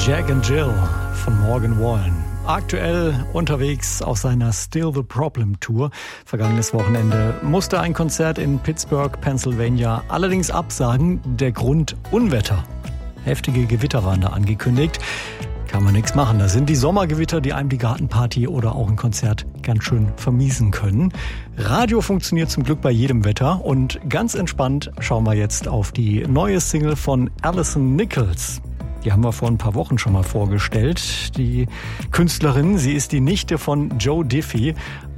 Jack and Jill von Morgan Wallen. Aktuell unterwegs auf seiner Still the Problem Tour. Vergangenes Wochenende musste ein Konzert in Pittsburgh, Pennsylvania allerdings absagen. Der Grund: Unwetter. Heftige Gewitter waren da angekündigt. Kann man nichts machen. Das sind die Sommergewitter, die einem die Gartenparty oder auch ein Konzert ganz schön vermiesen können. Radio funktioniert zum Glück bei jedem Wetter. Und ganz entspannt schauen wir jetzt auf die neue Single von Alison Nichols. Die haben wir vor ein paar Wochen schon mal vorgestellt. Die Künstlerin, sie ist die Nichte von Joe Diffie.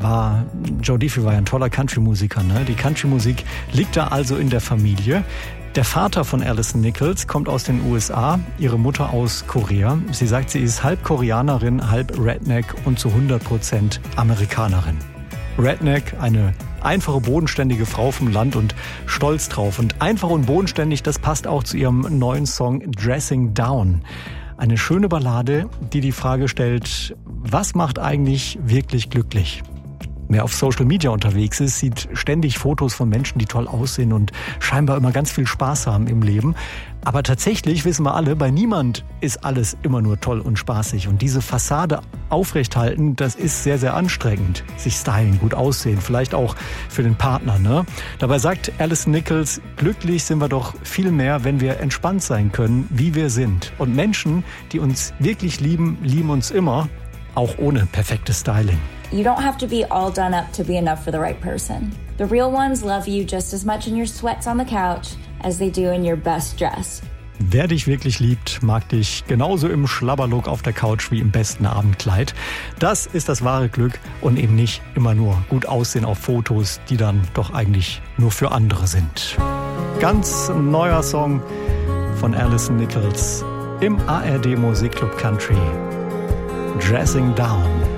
Joe Diffie war ja ein toller Country-Musiker, ne? Die Country-Musik liegt da also in der Familie. Der Vater von Alison Nichols kommt aus den USA, ihre Mutter aus Korea. Sie sagt, sie ist halb Koreanerin, halb Redneck und zu 100% Amerikanerin. Redneck, eine einfache, bodenständige Frau vom Land und stolz drauf. Und einfach und bodenständig, das passt auch zu ihrem neuen Song Dressing Down. Eine schöne Ballade, die die Frage stellt: Was macht eigentlich wirklich glücklich? Wer auf Social Media unterwegs ist, sieht ständig Fotos von Menschen, die toll aussehen und scheinbar immer ganz viel Spaß haben im Leben. Aber tatsächlich wissen wir alle, bei niemand ist alles immer nur toll und spaßig. Und diese Fassade aufrechthalten, das ist sehr, sehr anstrengend. Sich stylen, gut aussehen, vielleicht auch für den Partner, ne? Dabei sagt Alison Nichols, glücklich sind wir doch viel mehr, wenn wir entspannt sein können, wie wir sind. Und Menschen, die uns wirklich lieben, lieben uns immer, auch ohne perfektes Styling. You don't have to be all done up to be enough for the right person. The real ones love you just as much in your sweats on the couch as they do in your best dress. Wer dich wirklich liebt, mag dich genauso im Schlabberlook auf der Couch wie im besten Abendkleid. Das ist das wahre Glück und eben nicht immer nur gut aussehen auf Fotos, die dann doch eigentlich nur für andere sind. Ganz neuer Song von Alison Nichols im ARD Musikclub Country. Dressing Down.